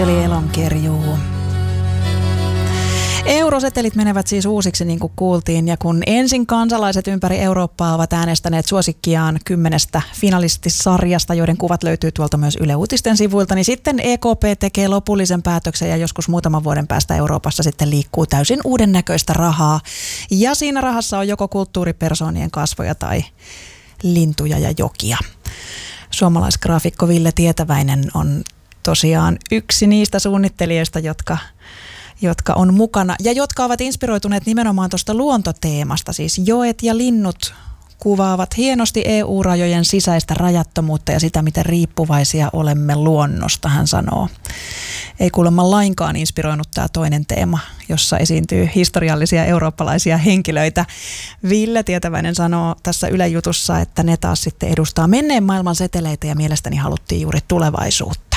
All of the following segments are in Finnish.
Eli Elonkerjuu. Eurosetelit menevät siis uusiksi, niin kuin kuultiin, ja kun ensin kansalaiset ympäri Eurooppaa ovat äänestäneet suosikkiaan 10 finalistisarjasta, joiden kuvat löytyy tuolta myös Yle Uutisten sivuilta, niin sitten EKP tekee lopullisen päätöksen ja joskus muutaman vuoden päästä Euroopassa sitten liikkuu täysin uuden näköistä rahaa. Ja siinä rahassa on joko kulttuuripersoonien kasvoja tai lintuja ja jokia. Suomalaisgraafikko Ville Tietäväinen on tosiaan yksi niistä suunnittelijoista, jotka on mukana ja jotka ovat inspiroituneet nimenomaan tuosta luontoteemasta. Siis joet ja linnut kuvaavat hienosti EU-rajojen sisäistä rajattomuutta ja sitä, miten riippuvaisia olemme luonnosta, hän sanoo. Ei kuulemma lainkaan inspiroinut tämä toinen teema, jossa esiintyy historiallisia eurooppalaisia henkilöitä. Ville Tietäväinen sanoo tässä Yle-jutussa, että ne taas sitten edustaa menneen maailman seteleitä ja mielestäni haluttiin juuri tulevaisuutta.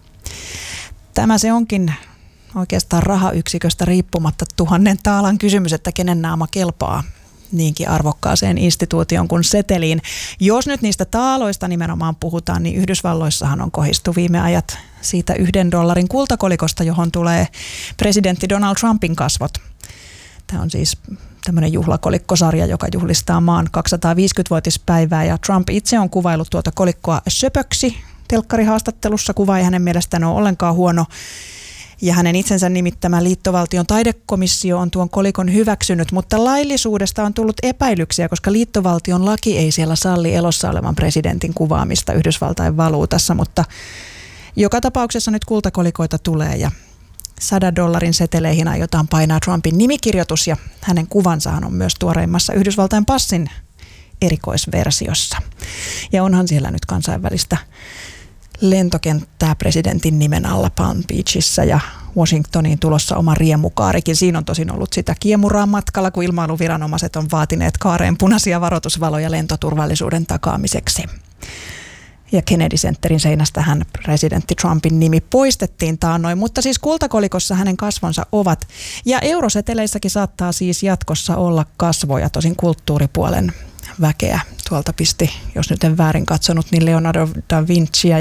Tämä se onkin oikeastaan rahayksiköstä riippumatta 1000 taalan kysymys, että kenen naama kelpaa niinkin arvokkaaseen instituution kuin seteliin. Jos nyt niistä taaloista nimenomaan puhutaan, niin Yhdysvalloissahan on kohistu viime ajat siitä $1 kultakolikosta, johon tulee presidentti Donald Trumpin kasvot. Tämä on siis tämmöinen juhlakolikkosarja, joka juhlistaa maan 250-vuotispäivää, ja Trump itse on kuvaillut tuota kolikkoa söpöksi. Telkkarihaastattelussa kuva ei hänen mielestään ole ollenkaan huono. Ja hänen itsensä nimittämä liittovaltion taidekomissio on tuon kolikon hyväksynyt, mutta laillisuudesta on tullut epäilyksiä, koska liittovaltion laki ei siellä salli elossa olevan presidentin kuvaamista Yhdysvaltain valuutassa, mutta joka tapauksessa nyt kultakolikoita tulee ja $100 seteleihin aiotaan painaa Trumpin nimikirjoitus ja hänen kuvansahan on myös tuoreimmassa Yhdysvaltain passin erikoisversiossa. Ja onhan siellä nyt kansainvälistä lentokenttää presidentin nimen alla Palm Beachissä ja Washingtoniin tulossa oma riemukaarikin. Siinä on tosin ollut sitä kiemuraa matkalla, kun ilmailuviranomaiset on vaatineet kaareen punaisia varoitusvaloja lentoturvallisuuden takaamiseksi. Ja Kennedy Centerin seinästähän presidentti Trumpin nimi poistettiin taannoin, mutta siis kultakolikossa hänen kasvonsa ovat. Ja euroseteleissäkin saattaa siis jatkossa olla kasvoja, tosin kulttuuripuolen väkeä. Tuolta pisti, jos nyt en väärin katsonut, niin Leonardo da Vinciä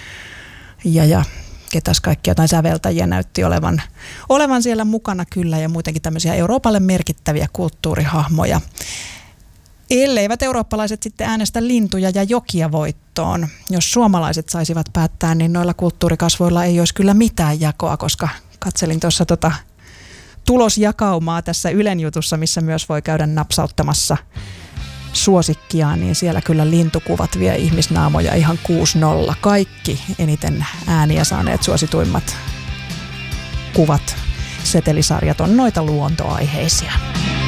ja ketäs kaikki jotain säveltäjiä näytti olevan siellä mukana kyllä, ja muutenkin tämmöisiä Euroopalle merkittäviä kulttuurihahmoja. Elleivät eurooppalaiset sitten äänestä lintuja ja jokia voittoon. Jos suomalaiset saisivat päättää, niin noilla kulttuurikasvoilla ei olisi kyllä mitään jakoa, koska katselin tuossa tulosjakaumaa tässä Ylen jutussa, missä myös voi käydä napsauttamassa suosikkiaan, niin siellä kyllä lintukuvat vie ihmisnaamoja ihan 6-0. Kaikki eniten ääniä saaneet suosituimmat kuvat, setelisarjat on noita luontoaiheisia.